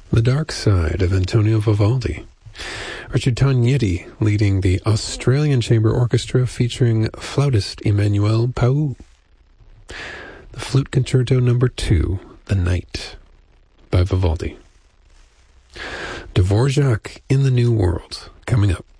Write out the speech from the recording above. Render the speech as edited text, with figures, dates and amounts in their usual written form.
The Dark Side of Antonio Vivaldi. Richard Tognetti leading the Australian Chamber Orchestra featuring flautist Emmanuel Pau. The Flute Concerto No. 2, The Night, by Vivaldi. Dvorak in the New World, coming up.